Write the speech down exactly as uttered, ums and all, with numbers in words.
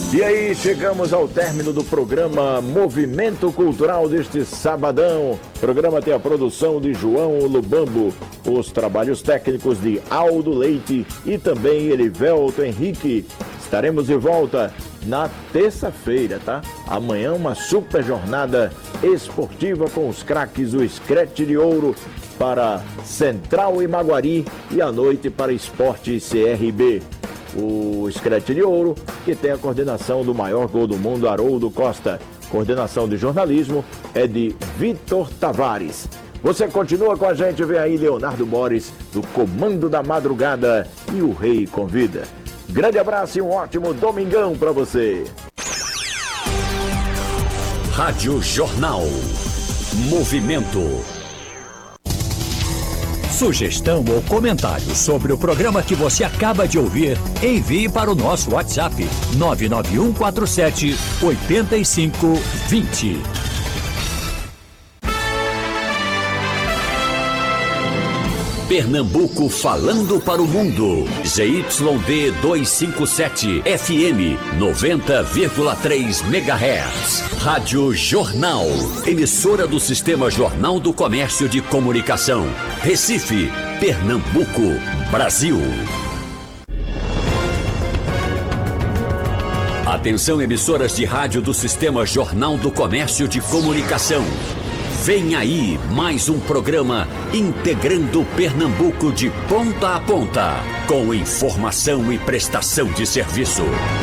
E aí, chegamos ao término do programa Movimento Cultural deste sabadão. O programa tem a produção de João Lubambo, os trabalhos técnicos de Aldo Leite e também Elivelto Henrique. Estaremos de volta na terça-feira, tá? Amanhã uma super jornada esportiva com os craques do Scratch de Ouro para Central e Maguari e à noite para Esporte C R B. O Scratch de Ouro, que tem a coordenação do maior gol do mundo, Haroldo Costa. Coordenação de jornalismo é de Vitor Tavares. Você continua com a gente, vem aí Leonardo Boris, do Comando da Madrugada e o Rei Convida. Grande abraço e um ótimo domingão para você. Rádio Jornal. Movimento. Sugestão ou comentário sobre o programa que você acaba de ouvir, envie para o nosso WhatsApp nove nove um quatro sete oito cinco dois zero. Pernambuco falando para o mundo. Z Y D duzentos e cinquenta e sete F M noventa vírgula três megahertz. Rádio Jornal. Emissora do Sistema Jornal do Comércio de Comunicação. Recife, Pernambuco, Brasil. Atenção, emissoras de rádio do Sistema Jornal do Comércio de Comunicação. Vem aí mais um programa integrando Pernambuco de ponta a ponta, com informação e prestação de serviço.